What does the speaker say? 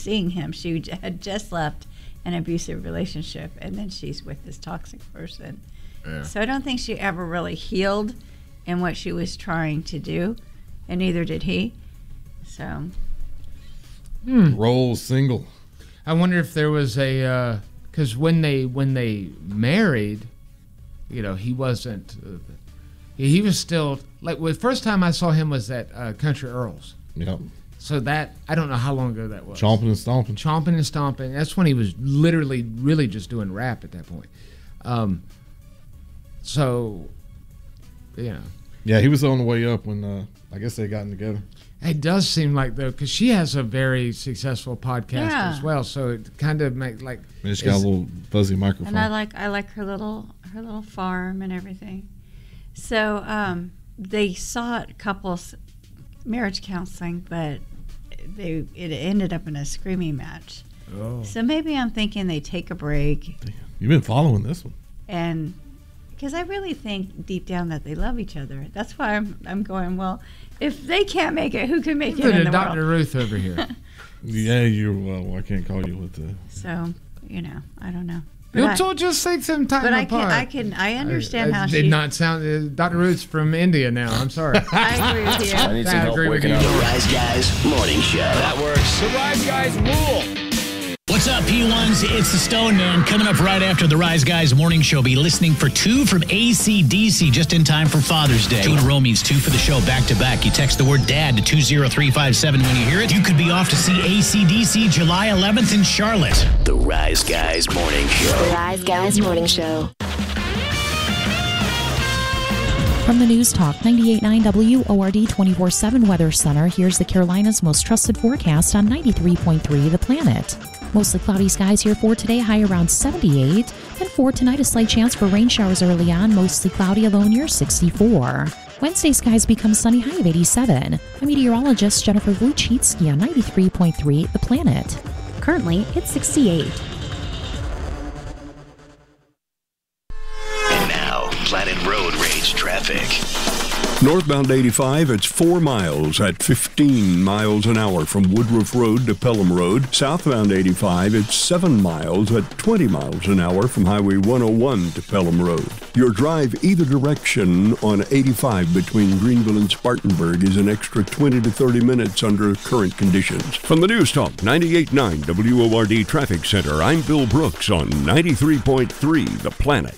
seeing him. She had just left an abusive relationship, and then she's with this toxic person. Yeah. So I don't think she ever really healed in what she was trying to do, and neither did he. So roll single. I wonder if there was a because when they married, he wasn't. He was still like the first time I saw him was at Country Earls. Yep. So that I don't know how long ago that was. Chomping and stomping. That's when he was literally really just doing rap at that point. Yeah, he was on the way up when I guess they gotten together. It does seem like, though, because she has a very successful podcast as well, so it kind of makes like. And she's got a little fuzzy microphone. And I like her little farm and everything. So they sought couples marriage counseling, but it ended up in a screaming match. Oh. So maybe I'm thinking they take a break. Damn. You've been following this one. And because I really think deep down that they love each other. That's why I'm going, well, if they can't make it, who can make it in the Dr. world? Ruth over here. Yeah, I can't call you with the. So, I don't know. You'll just take some time apart. I understand how she did not sound. Dr. Ruth's from India now. I'm sorry. I agree with you. I need some help waking up. The Rise Guys Morning Show. That works. The Rise Guys rule. What's up, P1s? It's the Stone Man. Coming up right after the Rise Guys Morning Show. Be listening for 2 from AC/DC just in time for Father's Day. 2 in a row means 2 for the show back to back. You text the word DAD to 20357 when you hear it. You could be off to see AC/DC July 11th in Charlotte. The Rise Guys Morning Show. The Rise Guys Morning Show. From the News Talk 98.9 WORD 24/7 Weather Center, here's the Carolinas' most trusted forecast on 93.3 The Planet. Mostly cloudy skies here for today, high around 78. And for tonight, a slight chance for rain showers early on, mostly cloudy, a low near 64. Wednesday, skies become sunny, high of 87. I'm meteorologist Jennifer Wojcicki on 93.3 The Planet. Currently, it's 68. And now, Planet Road Rage traffic. Northbound 85, it's 4 miles at 15 miles an hour from Woodruff Road to Pelham Road. Southbound 85, it's 7 miles at 20 miles an hour from Highway 101 to Pelham Road. Your drive either direction on 85 between Greenville and Spartanburg is an extra 20 to 30 minutes under current conditions. From the News Talk 98.9 WORD Traffic Center, I'm Bill Brooks on 93.3 The Planet.